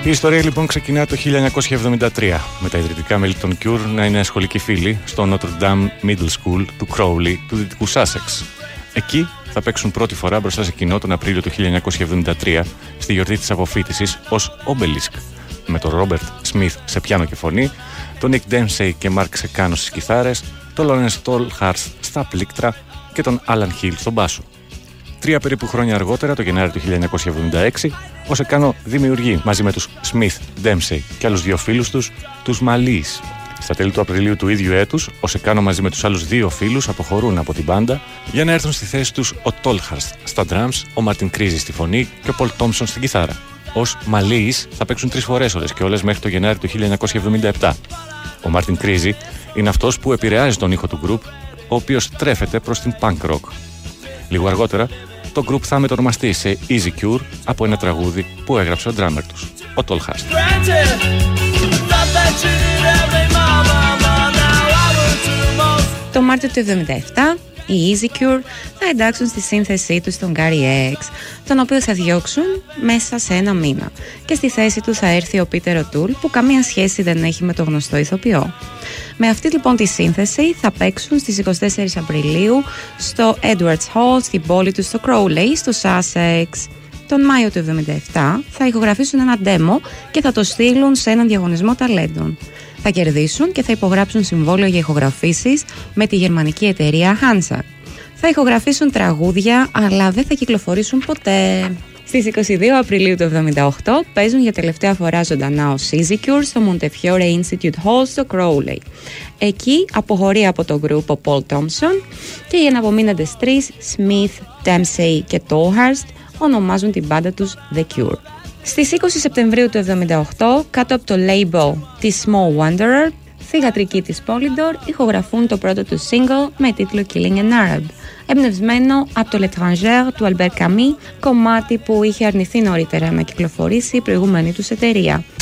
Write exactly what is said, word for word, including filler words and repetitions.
Η ιστορία λοιπόν ξεκινά το χίλια εννιακόσια εβδομήντα τρία με τα ιδρυτικά μέλη των Cure να είναι σχολικοί φίλοι στο Notre Dame Middle School του Crowley του δυτικού Sussex. Εκεί θα παίξουν πρώτη φορά μπροστά σε κοινό τον Απρίλιο του χίλια εννιακόσια εβδομήντα τρία στη γιορτή της αποφοίτησης ως Obelisk, με τον Robert Smith σε πιάνο και φωνή, τον Nick Dempsey και Mark Secano στις κιθάρες, τον Lawrence Tolhurst στα πλήκτρα και τον Alan Hill στον μπάσο. Τρία περίπου χρόνια αργότερα, το Γενάρη του χίλια εννιακόσια εβδομήντα έξι, ο Secano δημιουργεί μαζί με τους Smith, Dempsey και άλλους δύο φίλους τους, τους Malice. Στα τέλη του Απριλίου του ίδιου έτους, ο Secano μαζί με τους άλλους δύο φίλους αποχωρούν από την μπάντα για να έρθουν στη θέση τους ο Tolhurst στα drums, ο Martin Creasy στη φωνή και ο Paul Thompson στην κιθάρα. Ως Malice θα παίξουν τρεις φορές όλες και όλες μέχρι το Γενάρη του χίλια εννιακόσια εβδομήντα επτά. Ο Martin Creasy είναι αυτός που επηρεάζει τον ήχο του group, ο οποίος τρέφεται προς την punk rock. Λίγο αργότερα, το group θα μετονομαστεί σε Easy Cure από ένα τραγούδι που έγραψε ο drummer τους, ο Tolhurst. Το Μάρτιο του εβδομήντα επτά, οι Easy Cure θα εντάξουν στη σύνθεσή τους τον Gary X, τον οποίο θα διώξουν μέσα σε ένα μήνα. Και στη θέση του θα έρθει ο Peter O'Toole, που καμία σχέση δεν έχει με το γνωστό ηθοποιό. Με αυτή λοιπόν τη σύνθεση θα παίξουν στις εικοστή τέταρτη Απριλίου στο Edwards Hall, στην πόλη του στο Crowley, στο Sussex. Τον Μάιο του εβδομήντα επτά θα ηχογραφήσουν ένα demo και θα το στείλουν σε έναν διαγωνισμό ταλέντων. Θα κερδίσουν και θα υπογράψουν συμβόλαιο για ηχογραφήσεις με τη γερμανική εταιρεία Hansa. Θα ηχογραφήσουν τραγούδια, αλλά δεν θα κυκλοφορήσουν ποτέ. Στις εικοστή δεύτερη Απριλίου του εβδομήντα οκτώ παίζουν για τελευταία φορά ζωντανά ως Easy Cure στο Montefiore Institute Hall στο Crowley. Εκεί αποχωρεί από το group ο Paul Thompson και οι εναπομείναντες τρεις, Smith, Dempsey και Tolhurst, ονομάζουν την μπάντα τους The Cure. Στις είκοσι Σεπτεμβρίου του εβδομήντα οκτώ, κάτω από το label της Small Wanderer, θυγατρικοί της Polydor ηχογραφούν το πρώτο του single με τίτλο Killing an Arab, εμπνευσμένο από το L'Étranger του Albert Camus, κομμάτι που είχε αρνηθεί νωρίτερα να κυκλοφορήσει η προηγούμενη τους εταιρεία.